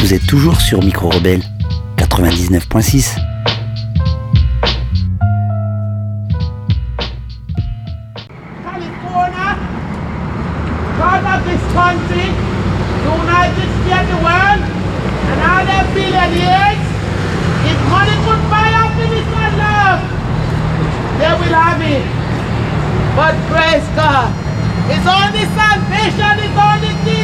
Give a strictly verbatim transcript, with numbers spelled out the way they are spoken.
Vous êtes toujours sur Micro Rebelle quatre-vingt-dix-neuf point six. California, part of this country, the United States of the world, and all their billionaires, if money could buy happiness and love, they will have it. But praise God, it's only salvation, it's only Jesus.